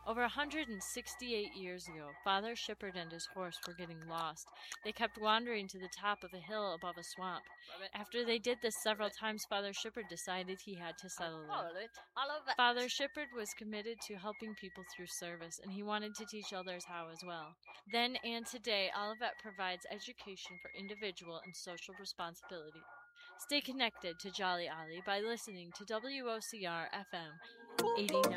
Over 168 years ago, Father Shippard and his horse were getting lost. They kept wandering to the top of a hill above a swamp. After they did this several times, Father Shippard decided he had to settle there. Father Shippard was committed to helping people through service, and he wanted to teach others how as well. Then and today, Olivet provides education for individual and social responsibility. Stay connected to Jolly Ollie by listening to WOCR FM 89.